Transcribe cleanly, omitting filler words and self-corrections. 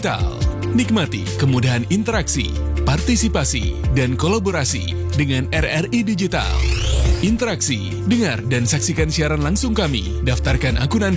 Digital. Nikmati kemudahan interaksi, partisipasi, dan kolaborasi dengan RRI Digital. Interaksi, dengar dan saksikan siaran langsung kami. Daftarkan akun Anda